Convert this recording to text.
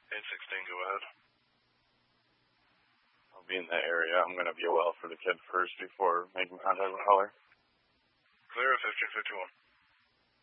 816, go ahead. I'll be in that area. I'm going to be a well for the kid first before making contact with Holler. Clear, 1551.